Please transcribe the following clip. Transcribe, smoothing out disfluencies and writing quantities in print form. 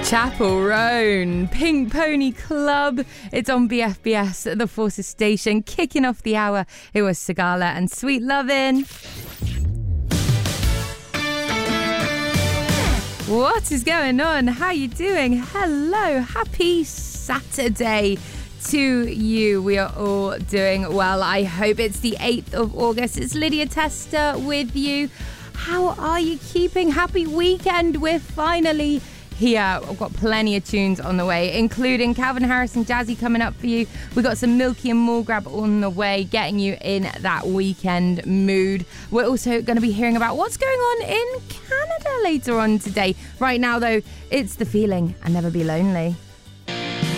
Chapel Roan, Pink Pony Club. It's on BFBS at the Forces Station. Kicking off the hour, it was Sigala and Sweet Lovin'. What is going on? How you doing? Hello, happy Saturday to you. We are all doing well. I hope it's the 8th of August. It's Lydia Tester with you. How are you keeping? Happy weekend. We're finally here. I've got plenty of tunes on the way, including Calvin Harris and Jazzy coming up for you. We've got some Milky and Morgrab on the way, getting you in that weekend mood. We're also going to be hearing about what's going on in Canada later on today. Right now, though, it's The Feeling and Never Be Lonely.